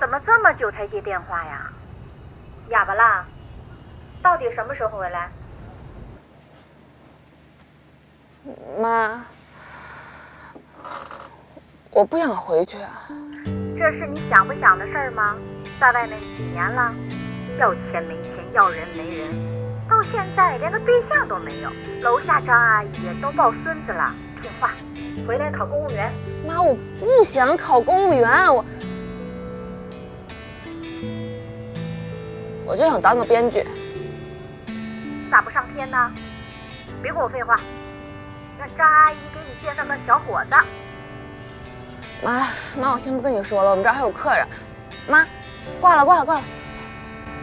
怎么这么久才接电话呀？哑巴啦？到底什么时候回来？ 妈，我不想回去。 这是你想不想的事儿吗？在外面几年了，要钱没钱，要人没人，到现在连个对象都没有。楼下张阿姨都抱孙子了，听话，回来考公务员。 妈，我不想考公务员，我就想当个编剧。 咋不上天呢？别跟我废话，让张阿姨给你介绍个小伙子。 妈，我先不跟你说了，我们这儿还有客人。妈，挂了。